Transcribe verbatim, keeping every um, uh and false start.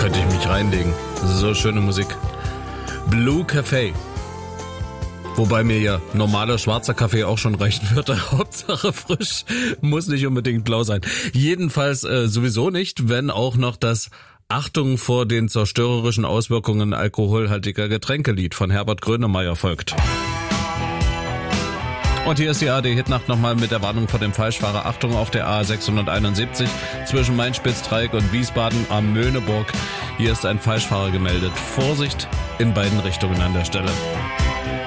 Könnte ich mich reinlegen. So schöne Musik. Blue Café. Wobei mir ja normaler schwarzer Kaffee auch schon reichen würde. Hauptsache frisch, muss nicht unbedingt blau sein. Jedenfalls äh, sowieso nicht, wenn auch noch das Achtung vor den zerstörerischen Auswirkungen alkoholhaltiger Getränkelied von Herbert Grönemeyer folgt. Und hier ist die A R D-Hitnacht nochmal mit der Warnung vor dem Falschfahrer. Achtung auf der A sechshunderteinundsiebzig zwischen Main-Spitz-Dreieck und Wiesbaden am Möhneburg. Hier ist ein Falschfahrer gemeldet. Vorsicht in beiden Richtungen an der Stelle.